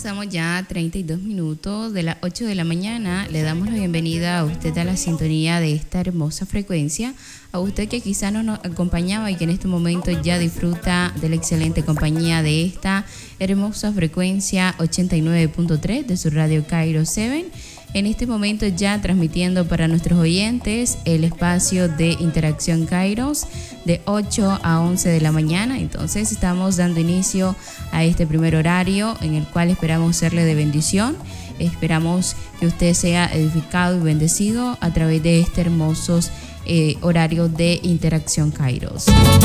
Pasamos ya 32 minutos de las 8 de la mañana. Le damos la bienvenida a usted a la sintonía de esta hermosa frecuencia. A usted que quizá no nos acompañaba y que en este momento ya disfruta de la excelente compañía de esta hermosa frecuencia 89.3 de su radio Cairo 7. En este momento ya transmitiendo para nuestros oyentes el espacio de Interacción Kairos de 8 a 11 de la mañana. Entonces estamos dando inicio a este primer horario en el cual esperamos serle de bendición. Esperamos que usted sea edificado y bendecido a través de este hermoso horario de Interacción Kairos.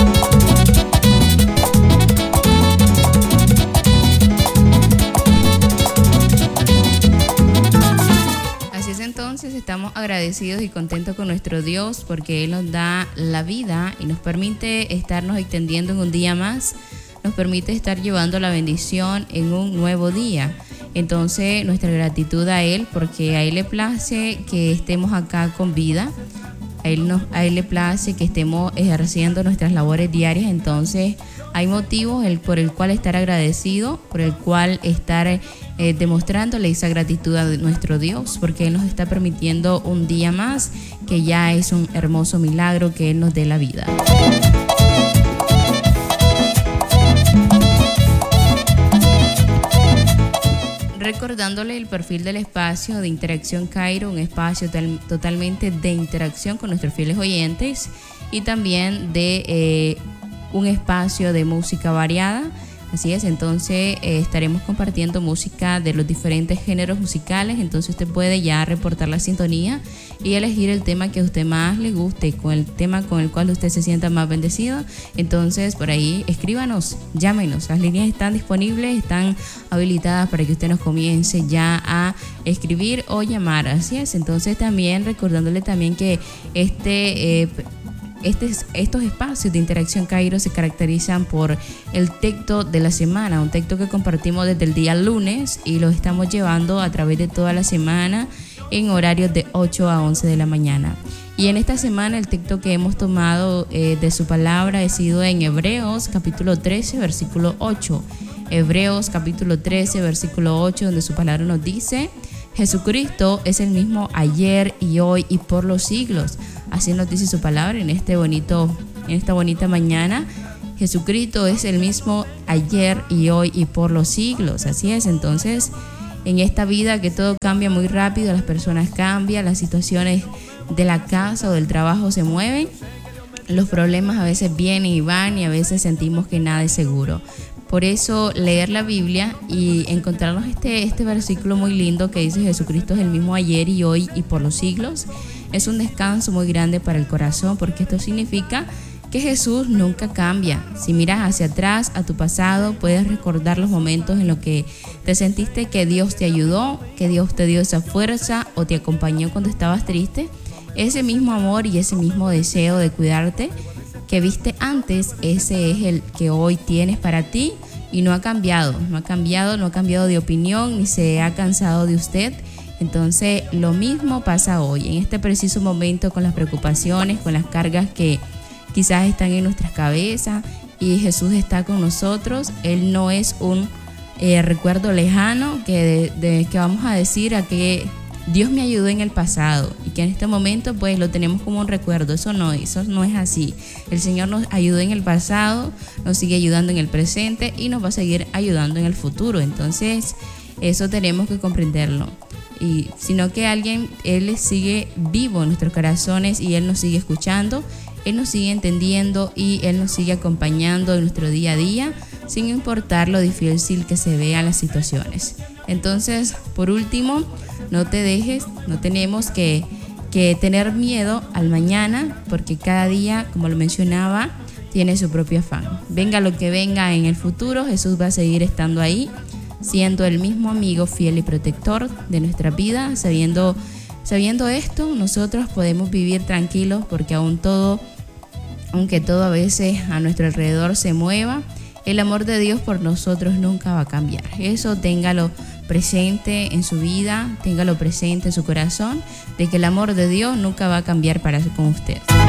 Entonces estamos agradecidos y contentos con nuestro Dios porque Él nos da la vida y nos permite estarnos extendiendo en un día más, nos permite estar llevando la bendición en un nuevo día. Entonces nuestra gratitud a Él porque a Él le place que estemos acá con vida, a Él le place que estemos ejerciendo nuestras labores diarias. Entonces hay motivos por el cual estar agradecido, por el cual estar demostrándole esa gratitud a nuestro Dios, porque Él nos está permitiendo un día más, que ya es un hermoso milagro que Él nos dé la vida. Recordándole el perfil del espacio de Interacción Cairo, un espacio totalmente de interacción con nuestros fieles oyentes y también de un espacio de música variada. Así es, entonces estaremos compartiendo música de los diferentes géneros musicales. Entonces usted puede ya reportar la sintonía y elegir el tema que a usted más le guste, con el tema con el cual usted se sienta más bendecido. Entonces por ahí escríbanos, llámenos, las líneas están disponibles, están habilitadas para que usted nos comience ya a escribir o llamar. Así es, entonces también recordándole también que estos espacios de Interacción Cairo se caracterizan por el texto de la semana, un texto que compartimos desde el día lunes y lo estamos llevando a través de toda la semana en horarios de 8 a 11 de la mañana. Y en esta semana el texto que hemos tomado de su palabra ha sido en Hebreos capítulo 13 versículo 8. Hebreos capítulo 13 versículo 8, donde su palabra nos dice: Jesucristo es el mismo ayer y hoy y por los siglos. Así nos dice su palabra en esta bonita mañana. Jesucristo es el mismo ayer y hoy y por los siglos. Así es, entonces en esta vida que todo cambia muy rápido, las personas cambian, las situaciones de la casa o del trabajo se mueven, los problemas a veces vienen y van y a veces sentimos que nada es seguro. Por eso leer la Biblia y encontrarnos este versículo muy lindo que dice Jesucristo es el mismo ayer y hoy y por los siglos es un descanso muy grande para el corazón, porque esto significa que Jesús nunca cambia. Si miras hacia atrás a tu pasado, puedes recordar los momentos en los que te sentiste que Dios te ayudó, que Dios te dio esa fuerza o te acompañó cuando estabas triste. Ese mismo amor y ese mismo deseo de cuidarte que viste antes, ese es el que hoy tienes para ti y no ha cambiado de opinión ni se ha cansado de usted. Entonces lo mismo pasa hoy, en este preciso momento, con las preocupaciones, con las cargas que quizás están en nuestras cabezas, y Jesús está con nosotros. Él no es un recuerdo lejano que vamos a decir a que Dios me ayudó en el pasado y que en este momento pues lo tenemos como un recuerdo. Eso no es así. El Señor nos ayudó en el pasado, nos sigue ayudando en el presente y nos va a seguir ayudando en el futuro. Entonces eso tenemos que comprenderlo. Y sino que Él sigue vivo en nuestros corazones y Él nos sigue escuchando, Él nos sigue entendiendo y Él nos sigue acompañando en nuestro día a día, sin importar lo difícil que se vean las situaciones. Entonces, por último, no te dejes, no tenemos que tener miedo al mañana, porque cada día, como lo mencionaba, tiene su propio afán. Venga lo que venga en el futuro, Jesús va a seguir estando ahí, siendo el mismo amigo fiel y protector de nuestra vida. Sabiendo esto, nosotros podemos vivir tranquilos, porque aunque todo a veces a nuestro alrededor se mueva, el amor de Dios por nosotros nunca va a cambiar. Eso téngalo presente en su vida, téngalo presente en su corazón, de que el amor de Dios nunca va a cambiar con usted.